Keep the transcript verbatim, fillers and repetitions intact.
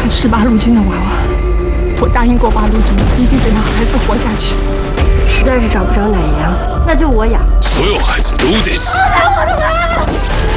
他是八路军的娃娃，我答应过八路军，一定得让孩子活下去。 实在是找不着奶羊，那就我养。 所有孩子都得死。 打我干嘛？